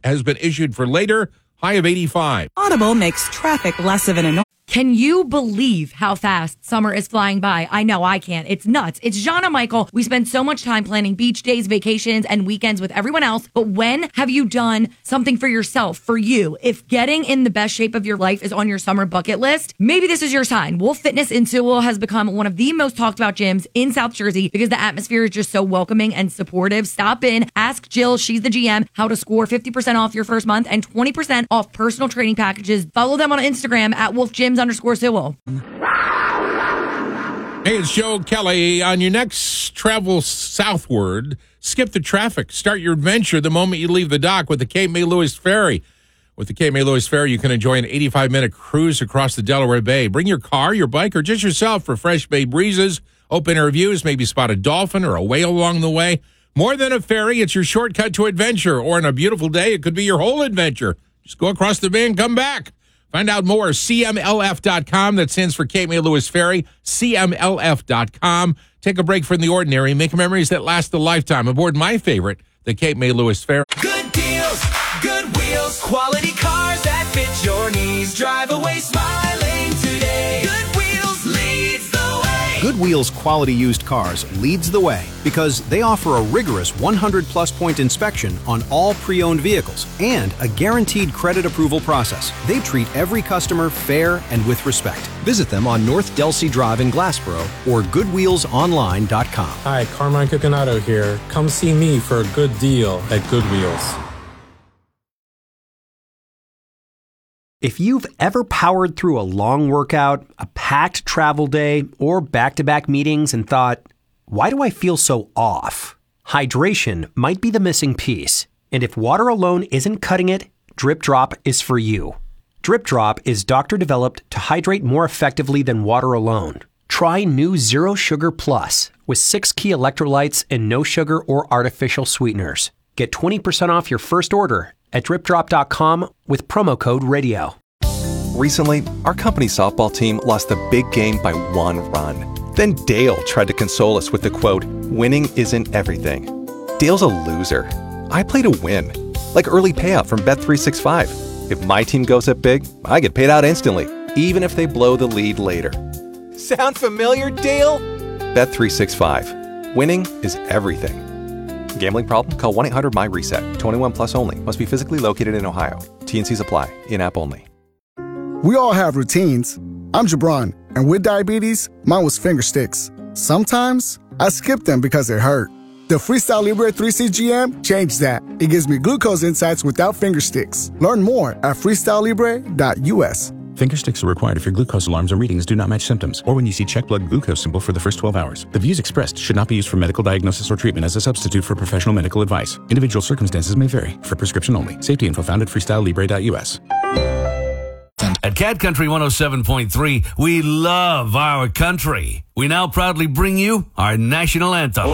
has been issued for later, high of 85. Audible makes traffic less of an annoyance. Can you believe how fast summer is flying by? I know I can't. It's nuts. It's John and Michael. We spend so much time planning beach days, vacations, and weekends with everyone else. But when have you done something for yourself, for you? If getting in the best shape of your life is on your summer bucket list, maybe this is your sign. Wolf Fitness in Sewell has become one of the most talked about gyms in South Jersey because the atmosphere is just so welcoming and supportive. Stop in, ask Jill, she's the GM, how to score 50% off your first month and 20% off personal training packages. Follow them on Instagram at wolfgyms_Sewell. Hey, it's Joe Kelly. On your next travel southward, skip the traffic. Start your adventure the moment you leave the dock with the Cape May Lewis Ferry. With the Cape May Lewis Ferry, you can enjoy an 85-minute cruise across the Delaware Bay. Bring your car, your bike, or just yourself for fresh bay breezes, open-air views, maybe spot a dolphin or a whale along the way. More than a ferry, it's your shortcut to adventure. Or on a beautiful day, it could be your whole adventure. Just go across the bay and come back. Find out more, CMLF.com. That stands for Cape May Lewis Ferry, CMLF.com. Take a break from the ordinary. Make memories that last a lifetime aboard my favorite, the Cape May Lewis Ferry. Good deals, good wheels, quality cars that fit your needs. Drive away smiling today. Good Wheels leads the way. Good Wheels quality used cars leads the way because they offer a rigorous 100-plus point inspection on all pre-owned vehicles and a guaranteed credit approval process. They treat every customer fair and with respect. Visit them on North Delsea Drive in Glassboro or goodwheelsonline.com. Hi, Carmine Coconato here. Come see me for a good deal at Good Wheels. If you've ever powered through a long workout, a packed travel day, or back-to-back meetings and thought, why do I feel so off? Hydration might be the missing piece. And if water alone isn't cutting it, Drip Drop is for you. Drip Drop is doctor-developed to hydrate more effectively than water alone. Try new Zero Sugar Plus with 6 key electrolytes and no sugar or artificial sweeteners. Get 20% off your first order at dripdrop.com with promo code RADIO. Recently, our company softball team lost a big game by 1 run. Then Dale tried to console us with the quote, "Winning isn't everything." Dale's a loser. I play to win, like early payout from Bet365. If my team goes up big, I get paid out instantly, even if they blow the lead later. Sound familiar, Dale? Bet365. Winning is everything. Gambling problem? Call 1-800-MY-RESET. 21 plus only. Must be physically located in Ohio. T&Cs apply. In-app only. We all have routines. I'm Jabron, and with diabetes, mine was finger sticks. Sometimes I skip them because it hurt. The Freestyle Libre 3CGM changed that. It gives me glucose insights without finger sticks. Learn more at freestylelibre.us. Finger sticks are required if your glucose alarms or readings do not match symptoms, or when you see check blood glucose symbol for the first 12 hours. The views expressed should not be used for medical diagnosis or treatment as a substitute for professional medical advice. Individual circumstances may vary. For prescription only. Safety info found at freestylelibre.us. At Cat Country 107.3, we love our country. We now proudly bring you our national anthem.